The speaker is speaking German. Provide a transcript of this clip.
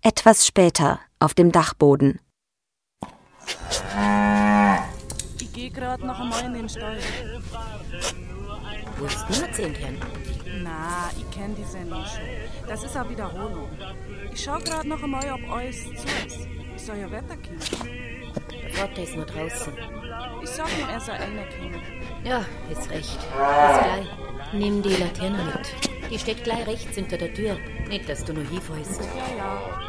Etwas später, auf dem Dachboden. Ich geh grad noch einmal in den Stall. Wo ist denn erzählt, Herrn? Na, ich kenn die Sendung schon. Das ist eine Wiederholung. Ich schau grad noch einmal, ob alles zu ist. Ich soll ja weiterkommen. Der Vater ist noch draußen. Ich sag ihm, er soll reinkommen. Ja, ist recht. Bis gleich. Nimm die Laterne mit. Die steht gleich rechts hinter der Tür. Nicht, dass du noch hinfällst. Ja.